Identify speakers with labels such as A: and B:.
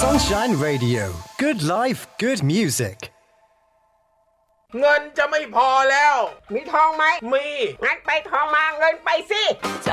A: Sunshine Radio Good life good music
B: เงินจะไม่พอแล้ว
C: มีทองไหม
B: มี
C: งั้นไปทองมาเงินไปสิ